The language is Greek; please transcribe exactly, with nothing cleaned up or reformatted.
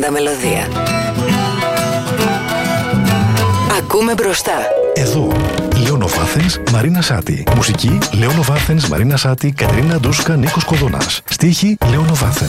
Τα μελωδία. Ακούμε μπροστά. Εδώ, Λέων of Athens, Μαρίνα Σάτι. Μουσική, Λέων of Athens, Μαρίνα Σάτι, Κατερίνα Ντούσκα, Νίκος Κοδωνάς. Στίχη, Λέων of Athens.